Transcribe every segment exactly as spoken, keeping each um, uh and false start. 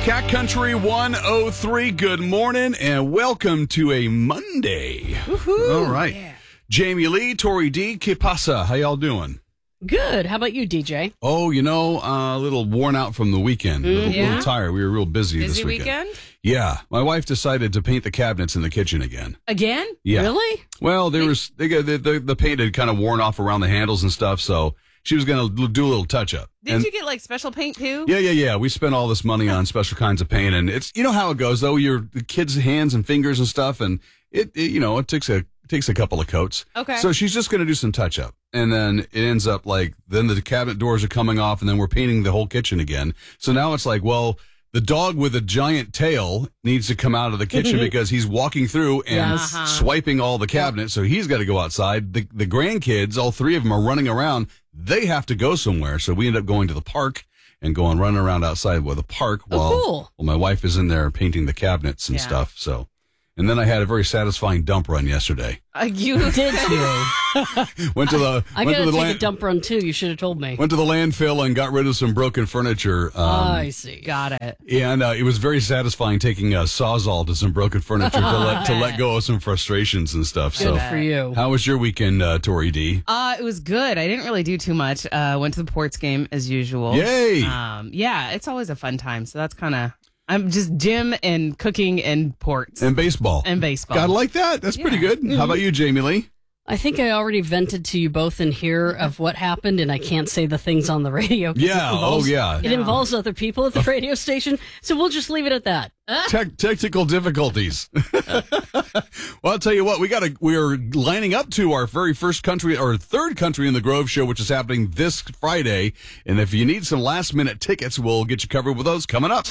Cat Country one oh three, good morning and welcome to a Monday. Woohoo. All right. Yeah. Jamie Lee, Tori D, que pasa? How y'all doing? Good. How about you, D J? Oh, you know, uh, a little worn out from the weekend. Mm, a little, yeah? little tired. We were real busy, busy this weekend. weekend? Yeah. My wife decided to paint the cabinets in the kitchen again. Again? Yeah. Really? Well, there was they got the, the, the paint had kind of worn off around the handles and stuff, so she was going to do a little touch-up. Did and, you get, like, special paint, too? Yeah, yeah, yeah. We spent all this money on special kinds of paint, and it's, you know how it goes, though. Your the kids' hands and fingers and stuff, and it, it you know, it takes a it takes a couple of coats. Okay. So she's just going to do some touch-up, and then it ends up, like, then the cabinet doors are coming off, and then we're painting the whole kitchen again. So now it's like, well, the dog with a giant tail needs to come out of the kitchen because he's walking through and Uh-huh. swiping all the cabinets, so he's got to go outside. The, the grandkids, all three of them are running around. They have to go somewhere, so we end up going to the park and going running around outside with the park Oh, while, cool. while my wife is in there painting the cabinets and Yeah. stuff. So, and then I had a very satisfying dump run yesterday. Uh, you Did you? Went to the I went got to to the take land, a dump run, too. You should have told me. went to the landfill and got rid of some broken furniture. Um, I see. got it. And uh, it was very satisfying taking a sawzall to some broken furniture to let to let go of some frustrations and stuff. Good So, for you. how was your weekend, uh, Tori D? Uh, it was good. I didn't really do too much. Uh, went to the Ports game as usual. Yay! Um, yeah, it's always a fun time. So that's kind of, I'm just gym and cooking and Ports And baseball. and baseball. Gotta like that. That's pretty good. How about you, Jamie Lee? I think I already vented to you both in here of what happened, and I can't say the things on the radio. 'cause Yeah, it involves- oh, yeah. It No. involves other people at the radio station, so we'll just leave it at that. Tech technical difficulties. Well, I'll tell you what, we got to we're lining up to our very first country or third country in the Grove show, which is happening this Friday. And if you need some last minute tickets, we'll get you covered with those coming up.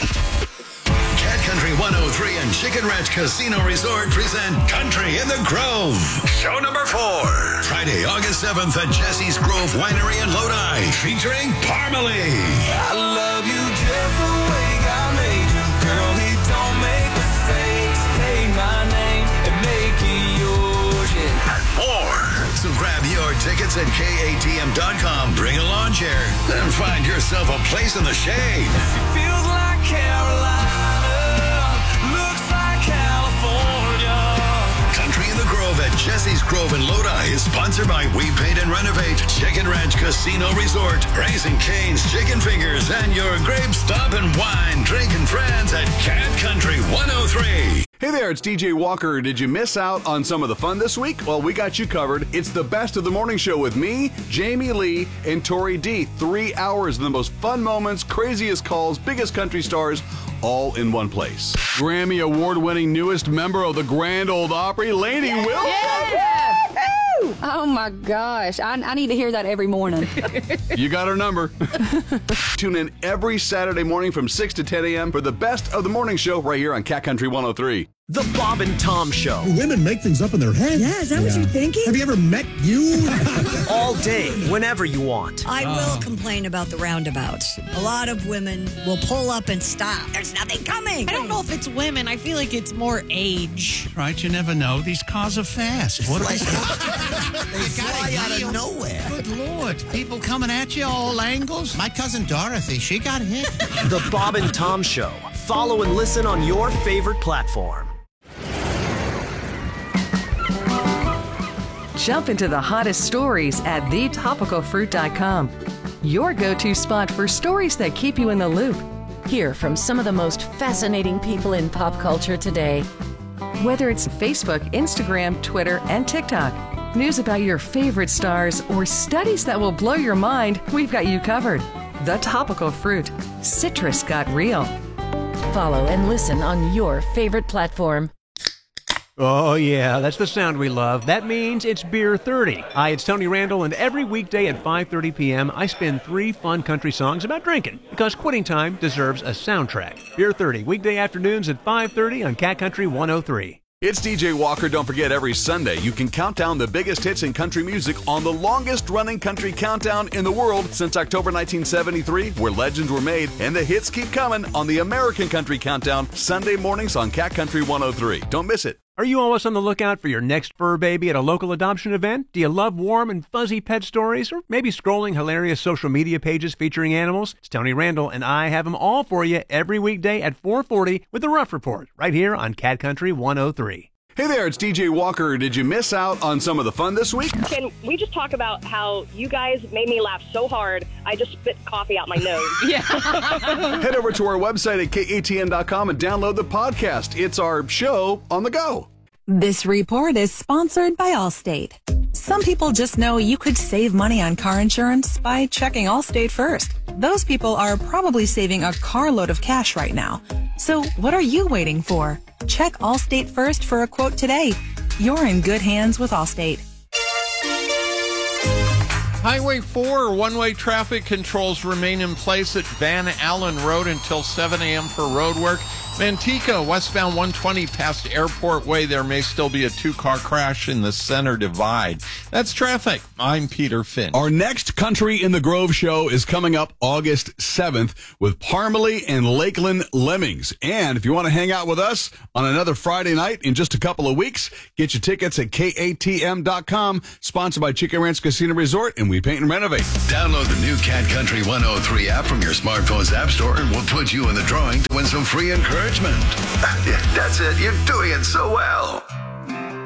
Cat Country one oh three and Chicken Ranch Casino Resort present Country in the Grove. Show number four. Friday, August seventh at Jesse's Grove Winery in Lodi, featuring Parmalee. I love you just the way God made you, girl. He don't make mistakes. Take my name and make it yours, yeah. And more. So grab your tickets at K A T M dot com. Bring a lawn chair and find yourself a place in the shade. Feels like Carolina, looks like California. Country in the Grove at Jesse's Grove in Lodi is sponsored by We Paint and Renovate, Chicken Ranch Casino Resort, Raising Cane's Chicken Fingers, and your Grape Stop and Wine drinking friends at Cat Country one oh three. Hey there, it's D J Walker. Did you miss out on some of the fun this week? Well, we got you covered. It's the best of the morning show with me, Jamie Lee, and Tori D. Three hours of the most fun moments, craziest calls, biggest country stars, all in one place. Grammy award-winning newest member of the Grand Ole Opry, Lainey Wilson. Oh my gosh, I, I need to hear that every morning. You got our number. Tune in every Saturday morning from six to ten a.m. for the best of the morning show right here on Cat Country one oh three. The Bob and Tom Show. Women make things up in their head. Yeah, is that what you're thinking? Have you ever met you? All day, whenever you want. I will complain about the roundabouts. A lot of women will pull up and stop. There's nothing coming. I don't know if it's women. I feel like it's more age. Right, you never know. These cars are fast. What Like, they fly out of nowhere. Good Lord. People coming at you all angles. My cousin Dorothy, she got hit. The Bob and Tom Show. Follow and listen on your favorite platform. Jump into the hottest stories at the topical fruit dot com. Your go-to spot for stories that keep you in the loop. Hear from some of the most fascinating people in pop culture today. Whether it's Facebook, Instagram, Twitter, and TikTok, news about your favorite stars, or studies that will blow your mind, we've got you covered. The Topical Fruit. Citrus got real. Follow and listen on your favorite platform. Oh, yeah, that's the sound we love. That means it's Beer thirty. Hi, it's Tony Randall, and every weekday at five thirty p.m., I spin three fun country songs about drinking, because quitting time deserves a soundtrack. Beer thirty, weekday afternoons at five thirty on Cat Country one oh three. It's D J Walker. Don't forget, every Sunday you can count down the biggest hits in country music on the longest-running country countdown in the world since October nineteen seventy-three, where legends were made, and the hits keep coming on the American Country Countdown, Sunday mornings on Cat Country one oh three. Don't miss it. Are you always on the lookout for your next fur baby at a local adoption event? Do you love warm and fuzzy pet stories? Or maybe scrolling hilarious social media pages featuring animals? It's Tony Randall, and I have them all for you every weekday at four forty with the Rough Report, right here on Cat Country one oh three. Hey there, it's D J Walker. Did you miss out on some of the fun this week? Can we just talk about how you guys made me laugh so hard, I just spit coffee out my nose? Yeah. Head over to our website at K A T N dot com and download the podcast. It's our show on the go. This report is sponsored by Allstate. Some people just know you could save money on car insurance by checking Allstate first. Those people are probably saving a carload of cash right now. So what are you waiting for? Check Allstate first for a quote today. You're in good hands with Allstate. Highway four one-way traffic controls remain in place at Van Allen Road until seven a.m. for road work. Manteca, westbound one twenty past Airport Way. There may still be a two-car crash in the center divide. That's traffic. I'm Peter Finn. Our next Country in the Grove show is coming up August seventh with Parmalee and Lakeland Lemmings. And if you want to hang out with us on another Friday night in just a couple of weeks, get your tickets at K A T M dot com, sponsored by Chicken Ranch Casino Resort, and we paint and renovate. Download the new Cat Country one oh three app from your smartphone's app store, and we'll put you in the drawing to win some free encouragement. That's it. You're doing it so well.